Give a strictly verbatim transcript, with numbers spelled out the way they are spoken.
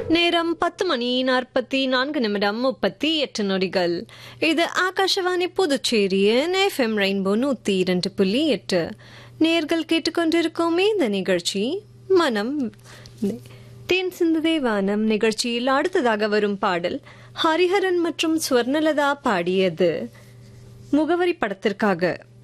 நேரம் பத்து மணி நாற்பத்தி நான்கு நிமிடம் முப்பத்தி எட்டு நொடிகள். இது ஆகாஷவாணி புதுச்சேரியின் எஃப்எம் ரெயின்போ நூத்தி இரண்டு புள்ளி எட்டு. நேர்கள் கேட்டுக்கொண்டிருக்கோமே இந்த நிகழ்ச்சி மனம் தேன் சிந்துதே வானம். நிகழ்ச்சியில் அடுத்ததாக வரும் பாடல் ஹரிஹரன் மற்றும் ஸ்வர்ணலதா பாடியது. முகவரி படத்திற்காக